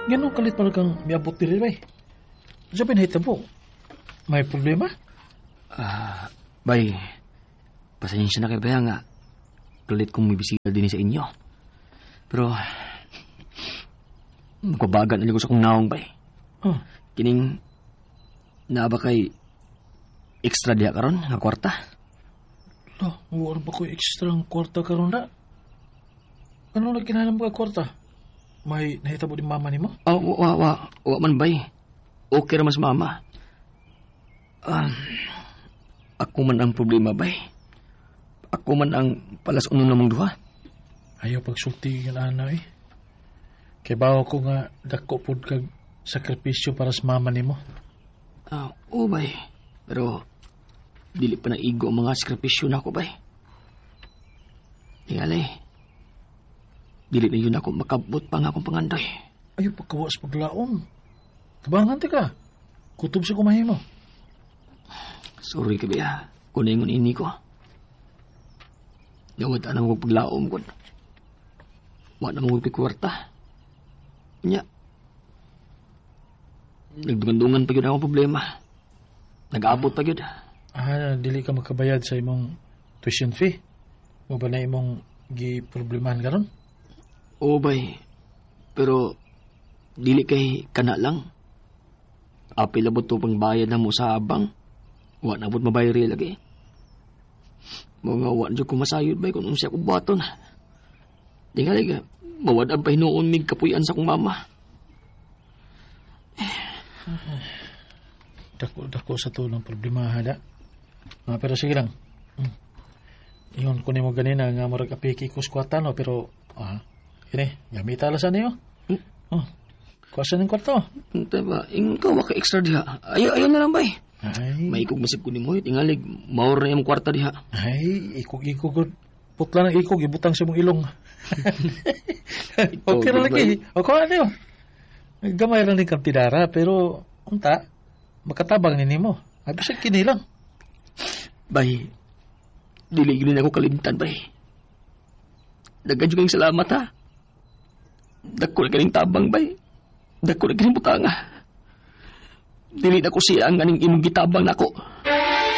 Ganun kalit pala kang miabot diri bay. Sa pinahitabo, may problema? Bay, pasensya na kay Baya nga. Kalit kong may bisita din sa inyo. Pero, magpabagan na ko sa kong naong, Bay. Oh, Kining, naaba kay extra diya karon nga kwarta. wala ba ko extra ang kwarta karon na? Ano na kinahanap ka kwarta? May nahitabo din mama ni mo? Wa man, Bay. Okay ra mas mama. Ako man ang problema, Bay. Ako man ang palas uno namang duha. Ayaw pagsulti yung ano eh. Kaya bawa ko nga dako pod kag sakripisyo para sa mama ni mo. Oo, Bay. Pero, dili pa na igo ang mga sakripisyo na ako, Bay. Tingalay. Dili na yun ako makabot pa nga akong pangandoy. Ayaw pagkawas paglaom. Tabangan ti ka. Kutob sa kumahin mo. Sorry ka, Baya. Kuningon ini ko. Gawad na mo paglaom ko. Wa na mo kwarta. Nya. Nagdungan-dungan pa yun akong problema. Nag-aabot pa yun. Dili ka makabayad sa imong tuition fee? O ba na imong giproblemahan karon? Oo, Bay. Pero, dili kay kana lang. Apil abot to pang bayad na mo sa abang. Wa na abot mabayari lagi. Mga wa na ko masayod, Bay, kung siya ko baton. Di nga lang, mawad ang pahinuon mig kapuyan sa kong mama. Dako sa to ng problema hada. Pero sige lang. Iyon ko ni mo ganina nga murag apiki ko skwatan no, pero ini gamita alasan niyo. Kuwasan ng kwarto. Hintay ba? Ikaw ka extra diha. Ayaw na lang, Bay. Ay. May ikog masip ko ni mo. Tingalig, maur na yung kwarta diha. Ay, ikog. Putla ng ikog, ibutang sa mong ilong. Okay na lagi. O ano yun? Gamay lang ni Kampidara, pero unta, makatabang ni mo. Abisag kini lang. Bay, dili gini ako kalimtan, Bay. Dagan yung salamat, ha. Dako na kaning tabang, Bay. Dako na kaning butanga. Dili na ko siya ang ganing imong gitabang nako.